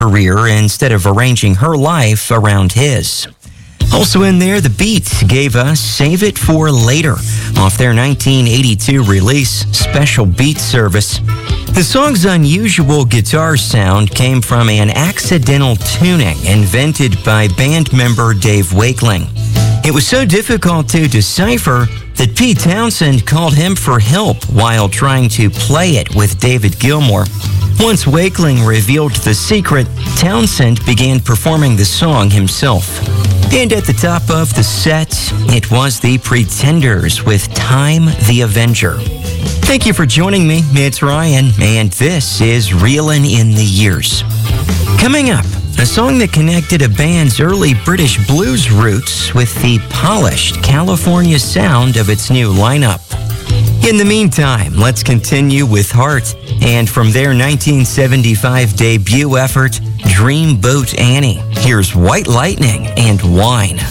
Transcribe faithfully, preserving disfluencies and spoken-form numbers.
career instead of arranging her life around his. Also in there, the Beats gave us Save It For Later off their nineteen eighty-two release, Special Beat Service. The song's unusual guitar sound came from an accidental tuning invented by band member Dave Wakeling. It was so difficult to decipher that Pete Townshend called him for help while trying to play it with David Gilmour. Once Wakeling revealed the secret, Townshend began performing the song himself. And at the top of the set, it was the Pretenders with Time the Avenger. Thank you for joining me. It's Ryan, and this is Reelin' in the Years. Coming up, a song that connected a band's early British blues roots with the polished California sound of its new lineup. In the meantime, let's continue with Heart, and from their nineteen seventy-five debut effort, Dreamboat Annie, here's White Lightning and Wine.